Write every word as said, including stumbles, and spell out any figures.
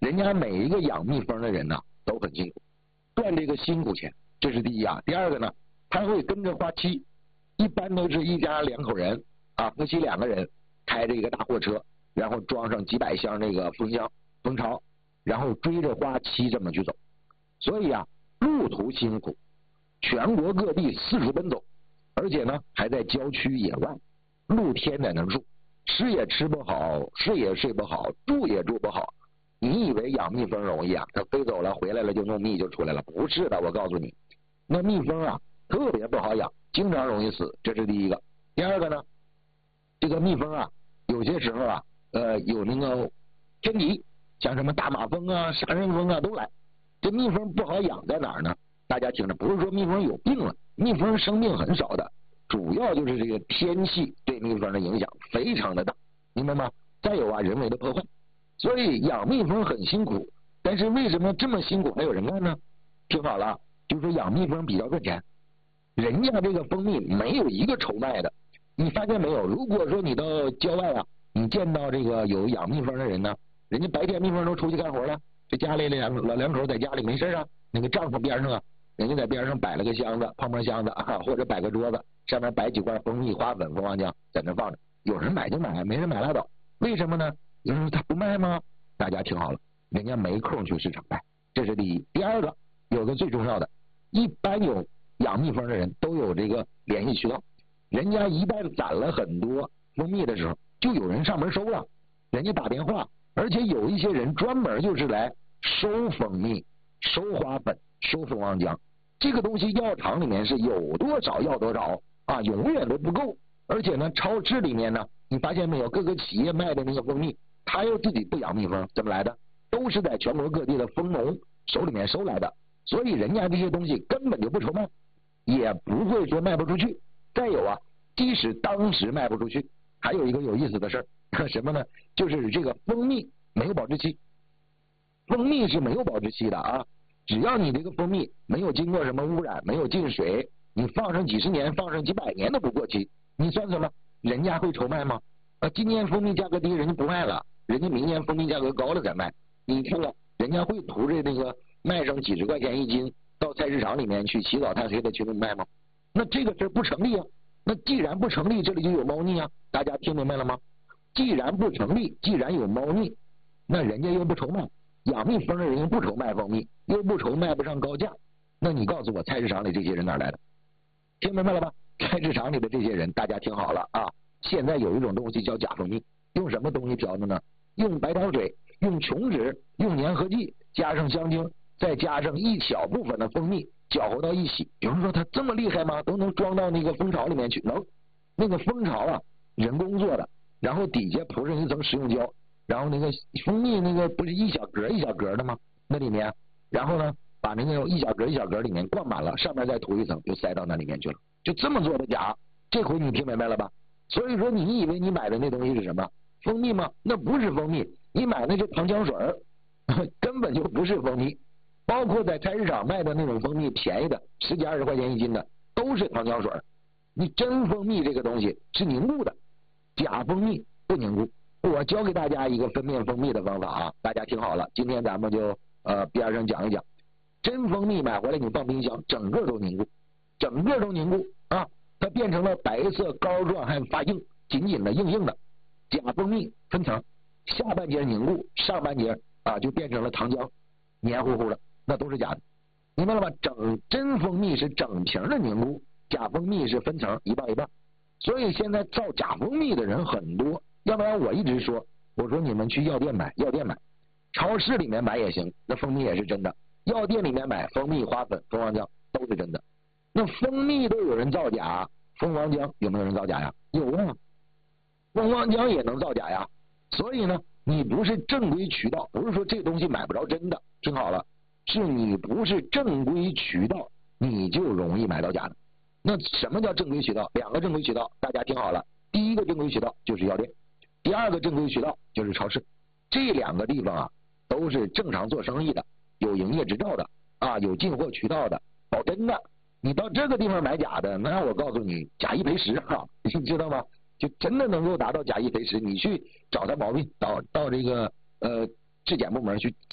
人家每一个养蜜蜂的人呢都很辛苦，赚这个辛苦钱，这是第一啊。第二个呢，他会跟着花期，一般都是一家两口人啊，夫妻两个人开着一个大货车，然后装上几百箱那个蜂箱蜂巢，然后追着花期这么去走。所以啊，路途辛苦，全国各地四处奔走，而且呢还在郊区野外，露天在那住，吃也吃不好，睡也睡不好，住也住不好。你以为养蜜蜂容易啊？它飞走了回来了就弄蜜就出来了？不是的，我告诉你，那蜜蜂啊特别不好养，经常容易死，这是第一个。第二个呢，这个蜜蜂啊有些时候啊呃有那个天敌，像什么大马蜂啊、杀人蜂啊都来。这蜜蜂不好养在哪儿呢？大家听着，不是说蜜蜂有病了，蜜蜂生病很少的，主要就是这个天气对蜜蜂的影响非常的大，明白吗？再有啊，人为的破坏。所以养蜜蜂很辛苦，但是为什么这么辛苦还有人干呢？听好了，就是说养蜜蜂比较赚钱，人家这个蜂蜜没有一个愁卖的。你发现没有？如果说你到郊外啊，你见到这个有养蜜蜂的人呢，人家白天蜜蜂都出去干活了，这家里两老两口在家里没事啊，那个帐篷边上啊，人家在边上摆了个箱子，泡沫箱子啊，或者摆个桌子，上面摆几罐蜂蜜、花粉、蜂王浆在那放着，有人买就买，没人买拉倒。为什么呢？有人说他不卖吗？大家听好了，人家没空去市场卖，这是第一。第二个，有个最重要的，一般有养蜜蜂的人都有这个联系渠道，人家一旦攒了很多蜂蜜的时候，就有人上门收了，人家打电话，而且有一些人专门就是来收蜂蜜、收花粉、收蜂王浆，这个东西药厂里面是有多少要多少啊，永远都不够。而且呢，超市里面呢，你发现没有，各个企业卖的那个蜂蜜，他又自己不养蜜蜂，怎么来的？都是在全国各地的蜂农手里面收来的，所以人家这些东西根本就不愁卖，也不会说卖不出去。再有啊，即使当时卖不出去，还有一个有意思的事儿，什么呢？就是这个蜂蜜没有保质期，蜂蜜是没有保质期的啊，只要你这个蜂蜜没有经过什么污染，没有进水，你放上几十年，放上几百年都不过期。你算算吧，人家会愁卖吗？啊，今年蜂蜜价格低，人家不卖了，人家明年蜂蜜价格高了再卖。你看看，人家会图着那个卖上几十块钱一斤，到菜市场里面去起早贪黑的去卖吗？那这个事不成立啊。那既然不成立，这里就有猫腻啊。大家听明白了吗？既然不成立，既然有猫腻，那人家又不愁卖，养蜜蜂的人又不愁卖蜂蜜，又不愁卖不上高价，那你告诉我，菜市场里这些人哪来的？听明白了吧？菜市场里的这些人，大家听好了啊！现在有一种东西叫假蜂蜜，用什么东西调的呢？用白糖水、用琼脂、用粘合剂，加上香精，再加上一小部分的蜂蜜，搅和到一起。有人说他这么厉害吗？都能装到那个蜂巢里面去？能。那个蜂巢啊，人工做的，然后底下铺上一层食用胶，然后那个蜂蜜那个不是一小格一小格的吗？那里面，然后呢，把那个一小格一小格里面灌满了，上面再涂一层，就塞到那里面去了。就这么做的假，这回你听明白了吧？所以说你以为你买的那东西是什么？蜂蜜吗？那不是蜂蜜，你买的是糖浆水儿，根本就不是蜂蜜。包括在菜市场卖的那种蜂蜜，便宜的十几二十块钱一斤的，都是糖浆水儿。你真蜂蜜这个东西是凝固的，假蜂蜜不凝固。我教给大家一个分辨蜂蜜的方法啊，大家听好了，今天咱们就呃边上讲一讲。真蜂蜜买回来你放冰箱，整个都凝固，整个都凝固啊，它变成了白色膏状，还发硬，紧紧的硬硬的。假蜂蜜分层，下半截凝固，上半截啊就变成了糖浆，黏糊糊的，那都是假的，明白了吧？整真蜂蜜是整瓶的凝固，假蜂蜜是分层，一半一半。所以现在造假蜂蜜的人很多，要不然我一直说，我说你们去药店买，药店买，超市里面买也行，那蜂蜜也是真的。药店里面买蜂蜜、花粉、蜂王浆都是真的。那蜂蜜都有人造假，蜂王浆有没有人造假呀？有啊，蜂王浆也能造假呀。所以呢，你不是正规渠道，不是说这东西买不着真的，听好了，是你不是正规渠道，你就容易买到假的。那什么叫正规渠道？两个正规渠道，大家听好了，第一个正规渠道就是药店，第二个正规渠道就是超市。这两个地方啊，都是正常做生意的，有营业执照的啊，有进货渠道的，保真的。你到这个地方买假的，那我告诉你，假一赔十啊，你知道吗？就真的能够达到假一赔十。你去找他毛病，到到这个呃质检部门去